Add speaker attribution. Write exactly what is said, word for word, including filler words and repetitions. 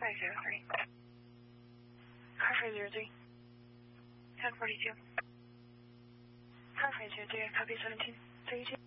Speaker 1: five zero three. Car five zero three. ten forty-two. Car five zero three, copy seventeen. thirty-two.